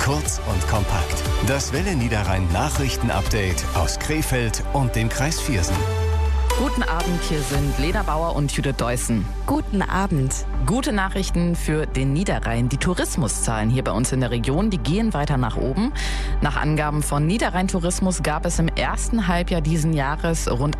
Kurz und kompakt. Das Welle Niederrhein Nachrichten-Update aus Krefeld und dem Kreis Viersen. Guten Abend, hier sind Lena Bauer und Judith Deussen. Guten Abend. Gute Nachrichten für den Niederrhein. Die Tourismuszahlen hier bei uns in der Region, die gehen weiter nach oben. Nach Angaben von Niederrhein Tourismus gab es im ersten Halbjahr diesen Jahres rund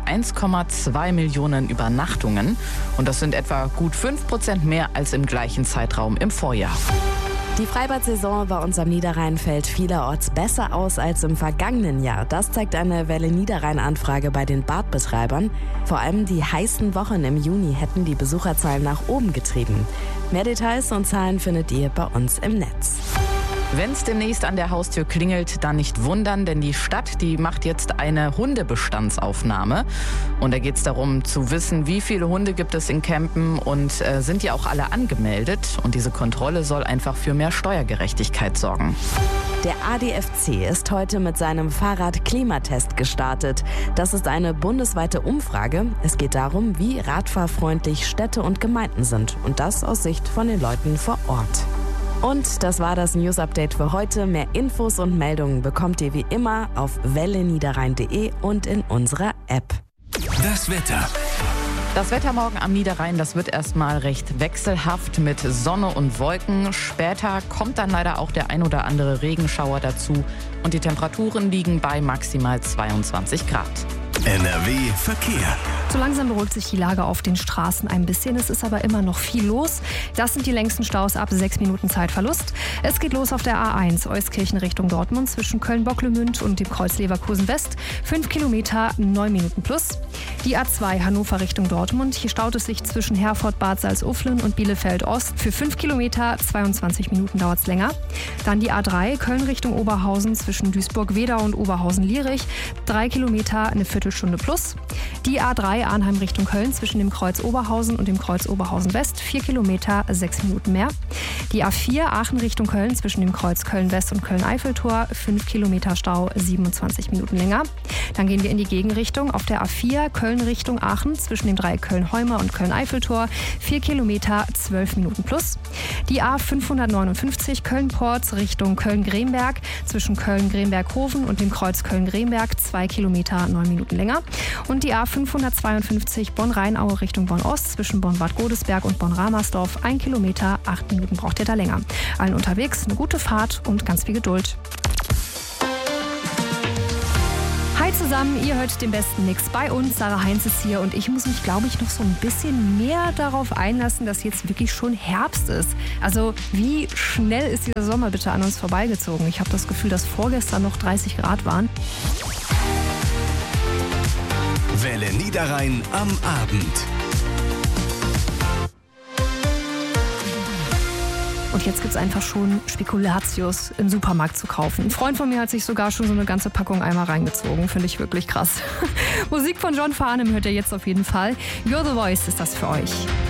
1,2 Millionen Übernachtungen. Und das sind etwa gut 5% mehr als im gleichen Zeitraum im Vorjahr. Die Freibad-Saison bei uns am Niederrhein fällt vielerorts besser aus als im vergangenen Jahr. Das zeigt eine Welle Niederrhein-Anfrage bei den Badbetreibern. Vor allem die heißen Wochen im Juni hätten die Besucherzahlen nach oben getrieben. Mehr Details und Zahlen findet ihr bei uns im Netz. Wenn es demnächst an der Haustür klingelt, dann nicht wundern, denn die Stadt, die macht jetzt eine Hundebestandsaufnahme. Und da geht es darum zu wissen, wie viele Hunde gibt es in Campen und sind die auch alle angemeldet. Und diese Kontrolle soll einfach für mehr Steuergerechtigkeit sorgen. Der ADFC ist heute mit seinem Fahrrad-Klimatest gestartet. Das ist eine bundesweite Umfrage. Es geht darum, wie radfahrfreundlich Städte und Gemeinden sind. Und das aus Sicht von den Leuten vor Ort. Und das war das News-Update für heute. Mehr Infos und Meldungen bekommt ihr wie immer auf welleniederrhein.de und in unserer App. Das Wetter. Das Wetter morgen am Niederrhein, das wird erstmal recht wechselhaft mit Sonne und Wolken. Später kommt dann leider auch der ein oder andere Regenschauer dazu. Und die Temperaturen liegen bei maximal 22 Grad. NRW Verkehr. So langsam beruhigt sich die Lage auf den Straßen ein bisschen. Es ist aber immer noch viel los. Das sind die längsten Staus ab 6 Minuten Zeitverlust. Es geht los auf der A1 Euskirchen Richtung Dortmund zwischen Köln-Bocklemünd und dem Kreuz Leverkusen West. 5 Kilometer, 9 Minuten plus. Die A2 Hannover Richtung Dortmund. Hier staut es sich zwischen Herford, Bad Salzuflen und Bielefeld Ost. Für 5 Kilometer, 22 Minuten dauert es länger. Dann die A3 Köln Richtung Oberhausen zwischen Duisburg-Wedau und Oberhausen-Lierich. 3 Kilometer, eine Viertelstunde plus. Die A3 Arnheim Richtung Köln zwischen dem Kreuz Oberhausen und dem Kreuz Oberhausen West. 4 Kilometer, 6 Minuten mehr. Die A4 Aachen Richtung Köln zwischen dem Kreuz Köln West und Köln-Eiffeltor. 5 Kilometer Stau, 27 Minuten länger. Dann gehen wir in die Gegenrichtung. Auf der A4 Köln Richtung Aachen zwischen dem Dreieck Köln-Heumer und Köln-Eiffeltor. 4 Kilometer, 12 Minuten plus. Die A559 Köln-Porz Richtung Köln-Gremberg zwischen Köln-Gremberg-Hofen und dem Kreuz Köln-Gremberg. 2 Kilometer, 9 Minuten länger. Und die A552 Bonn-Rheinaue Richtung Bonn-Ost zwischen Bonn-Bad Godesberg und Bonn-Ramersdorf. 1 Kilometer, 8 Minuten braucht ihr da länger. Allen unterwegs eine gute Fahrt und ganz viel Geduld. Hi zusammen, ihr hört den besten Mix bei uns. Sarah Heinz ist hier und ich muss mich, glaube ich, noch so ein bisschen mehr darauf einlassen, dass jetzt wirklich schon Herbst ist. Also wie schnell ist dieser Sommer bitte an uns vorbeigezogen? Ich habe das Gefühl, dass vorgestern noch 30 Grad waren. Welle Niederrhein am Abend. Und jetzt gibt es einfach schon Spekulatius im Supermarkt zu kaufen. Ein Freund von mir hat sich sogar schon so eine ganze Packung einmal reingezogen. Finde ich wirklich krass. Musik von John Farnham hört ihr jetzt auf jeden Fall. You're the Voice ist das für euch.